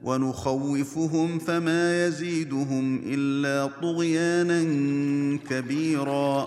ونخوفهم فما يزيدهم إلا طغيانا كبيرا.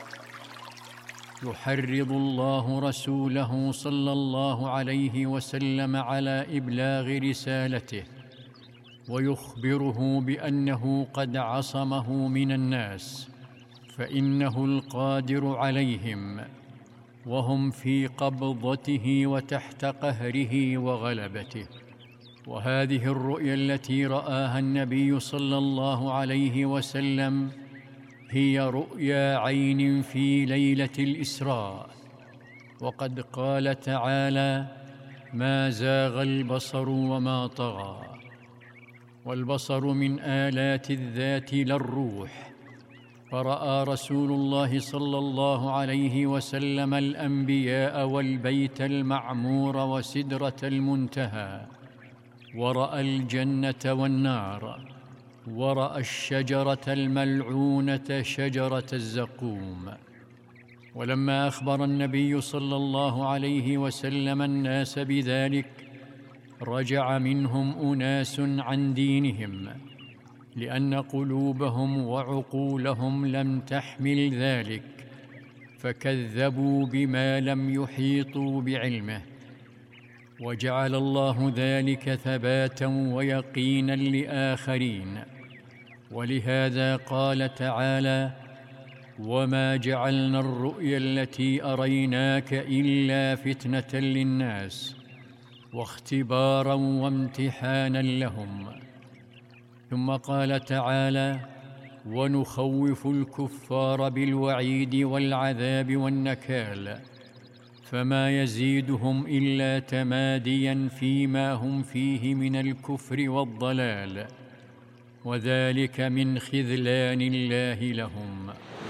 يحرض الله رسوله صلى الله عليه وسلم على إبلاغ رسالته، ويخبره بأنه قد عصمه من الناس، فإنه القادر عليهم، وهم في قبضته وتحت قهره وغلبته. وهذه الرؤيا التي رآها النبي صلى الله عليه وسلم هي رؤيا عين في ليلة الإسراء. وقد قال تعالى: ما زاغ البصر وما طغى. والبصر من آلات الذات لا الروح، فرأى رسول الله صلى الله عليه وسلم الأنبياء والبيت المعمور وسدرة المنتهى، ورأى الجنة والنار، ورأى الشجرة الملعونة شجرة الزقوم. ولما أخبر النبي صلى الله عليه وسلم الناس بذلك، رجع منهم أناس عن دينهم، لأن قلوبهم وعقولهم لم تحمل ذلك، فكذبوا بما لم يحيطوا بعلمه. وجعل الله ذلك ثباتا ويقينا لآخرين. ولهذا قال تعالى: وما جعلنا الرؤيا التي أريناك إلا فتنة للناس واختبارا وامتحانا لهم. ثم قال تعالى: ونخوف الكفار بالوعيد والعذاب والنكال، فما يزيدهم إلا تماديا فيما هم فيه من الكفر والضلال، وذلك من خذلان الله لهم.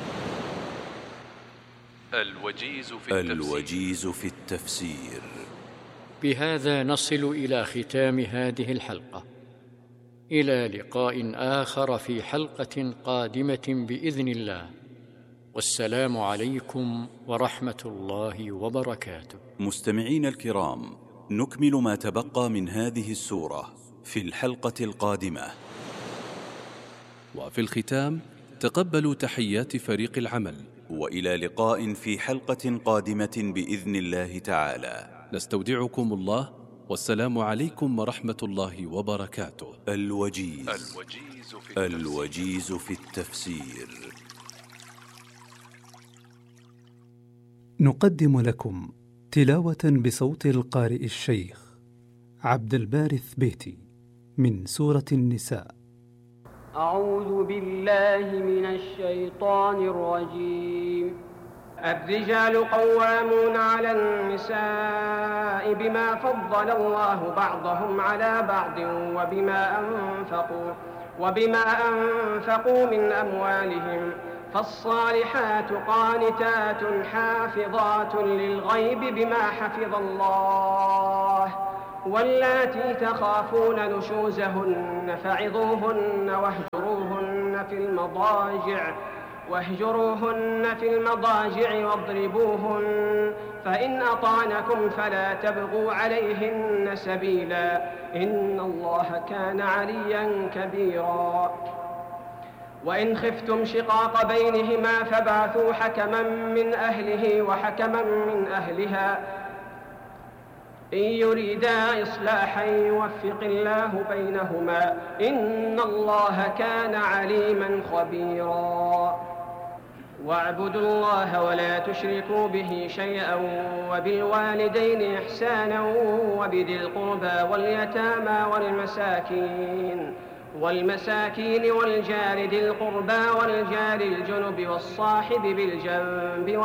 الوجيز في التفسير. بهذا نصل إلى ختام هذه الحلقة. إلى لقاء آخر في حلقة قادمة بإذن الله، والسلام عليكم ورحمة الله وبركاته. مستمعين الكرام، نكمل ما تبقى من هذه السورة في الحلقة القادمة. وفي الختام تقبلوا تحيات فريق العمل، وإلى لقاء في حلقة قادمة بإذن الله تعالى. نستودعكم الله، والسلام عليكم ورحمة الله وبركاته. الوجيز في التفسير. نقدم لكم تلاوة بصوت القارئ الشيخ عبد الباري الثبيتي من سورة النساء. أعوذ بالله من الشيطان الرجيم. الرجال قوامون على النساء بما فضل الله بعضهم على بعض وبما أنفقوا من أموالهم. فالصالحات قانتات حافظات للغيب بما حفظ الله. واللاتي تخافون نشوزهن فعظوهن واهجروهن في المضاجع واضربوهن، فإن أطعنكم فلا تبغوا عليهن سبيلا، إن الله كان عليا كبيرا. وإن خفتم شقاق بينهما فابعثوا حكما من أهله وحكما من أهلها إن يريدا إصلاحا يوفق الله بينهما، إن الله كان عليما خبيرا. واعبدوا الله ولا تشركوا به شيئا، وبالوالدين إحسانا، وبذي القربى واليتامى والمساكين والجار ذي القربى والجار الجنب والصاحب بالجنب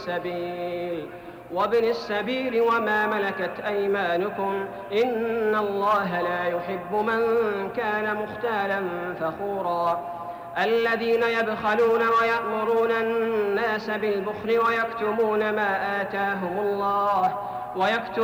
وابن السبيل وما ملكت أيمانكم، إن الله لا يحب من كان مختالا فخورا. الذين يبخلون ويأمرون الناس بالبخل ويكتمون ما آتاهم الله